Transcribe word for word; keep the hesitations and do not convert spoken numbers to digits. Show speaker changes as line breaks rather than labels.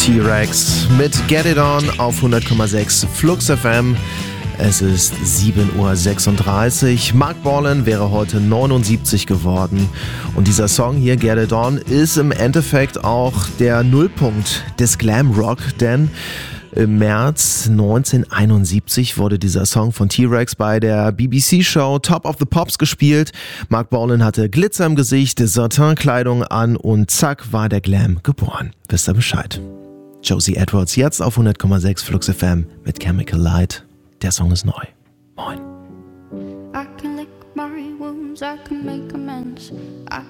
T-Rex mit Get It On auf hundert Komma sechs Flux F M. Es ist sieben Uhr sechsunddreißig. Mark Bolan wäre heute neunundsiebzig geworden. Und dieser Song hier, Get It On, ist im Endeffekt auch der Nullpunkt des Glam Rock, denn im März neunzehnhunderteinundsiebzig wurde dieser Song von T-Rex bei der B B C-Show Top of the Pops gespielt. Mark Bolan hatte Glitzer im Gesicht, Satin-Kleidung an und zack war der Glam geboren. Wisst ihr Bescheid? Josie Edwards jetzt auf hundert Komma sechs Flux F M mit Chemical Light. Der Song ist neu. Moin.
I can lick my wounds, I can make amends. I